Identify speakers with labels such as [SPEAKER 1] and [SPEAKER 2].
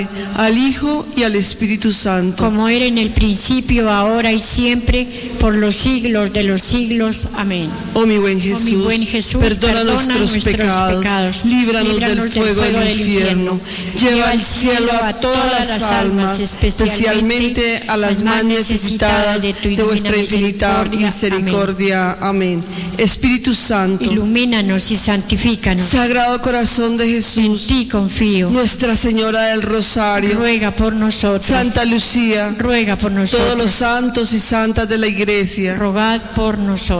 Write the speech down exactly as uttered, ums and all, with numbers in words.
[SPEAKER 1] al Hijo y al Espíritu Santo.
[SPEAKER 2] Como era en el principio, ahora y siempre, por los siglos de los siglos. Amén.
[SPEAKER 1] Oh mi buen Jesús,
[SPEAKER 2] oh, mi buen Jesús
[SPEAKER 1] perdona, perdona nuestros, nuestros pecados,
[SPEAKER 2] pecados,
[SPEAKER 1] líbranos, líbranos del fuego del, del infierno, lleva al cielo a todas las almas, especialmente a las más necesitadas de, tu de vuestra infinita misericordia. Amén. Espíritu Santo,
[SPEAKER 2] ilumínanos y santifícanos.
[SPEAKER 1] Sagrado Corazón de Jesús,
[SPEAKER 2] en ti confío.
[SPEAKER 1] Nuestra Señora del Rosario,
[SPEAKER 2] ruega por nosotros.
[SPEAKER 1] Santa Lucía,
[SPEAKER 2] ruega por nosotros.
[SPEAKER 1] Todos los santos y santas de la Iglesia,
[SPEAKER 2] rogad por nosotros.